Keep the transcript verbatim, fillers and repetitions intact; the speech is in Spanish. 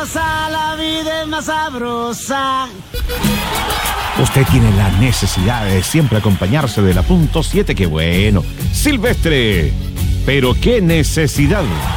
sabrosa, la vida es más sabrosa. Usted tiene la necesidad de siempre acompañarse de la punto siete, qué bueno. Silvestre, pero qué necesidad.